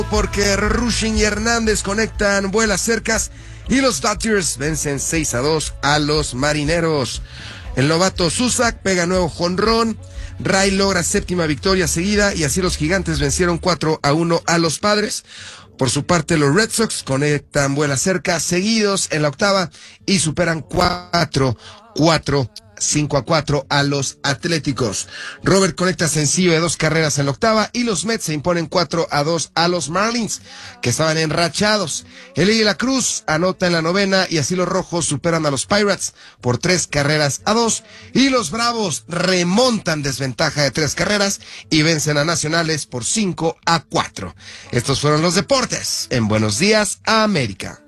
porque Rushing y Hernández conectan vuelas cercas y los Dodgers vencen 6-2 a los Marineros. El novato Susak pega nuevo jonrón. Ray logra séptima victoria seguida y así los Gigantes vencieron 4-1 a los Padres. Por su parte, los Red Sox conectan vuelas cerca seguidos en la octava y superan 5-4 a los Atléticos. Robert conecta sencillo de 2 carreras en la octava y los Mets se imponen 4-2 a los Marlins, que estaban enrachados. Eli de la Cruz anota en la novena y así los Rojos superan a los Pirates por 3-2 y los Bravos remontan desventaja de 3 carreras y vencen a Nacionales por 5-4. Estos fueron los deportes en Buenos Días, América.